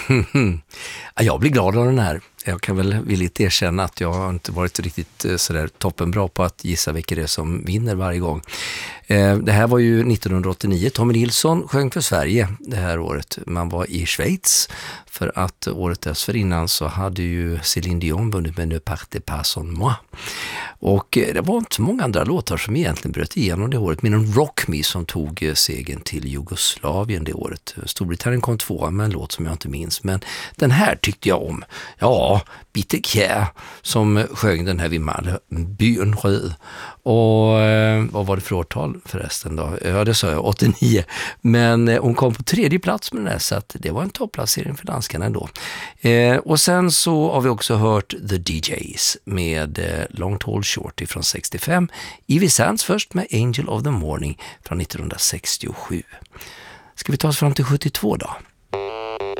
Ja, jag blir glad av den här. Jag kan väl villigt erkänna att jag har inte varit riktigt sådär toppenbra på att gissa vilka det är som vinner varje gång. Det här var ju 1989. Tommy Nilsson sjöng för Sverige det här året. Man var i Schweiz för att året dessförinnan så hade ju Céline Dion vunnit med Ne partez pas sans moi. Och det var inte så många andra låtar som egentligen bröt igenom det året. Men Rock Me som tog segern till Jugoslavien det året. Storbritannien kom tvåa med en låt som jag inte minns. Men den här tyckte jag om. Ja, Bitte Kjær som sjöng den här vid Malbyn Röd. Och vad var det för årtal förresten då? Ja, det sa jag, 89. Men hon kom på 3:e plats med den här, så att det var en topplacering för danskarna ändå. Och sen så har vi också hört The DJs med Long Tall Short från 65. Ivy Sands först med Angel of the Morning från 1967. Ska vi ta oss fram till 72 då?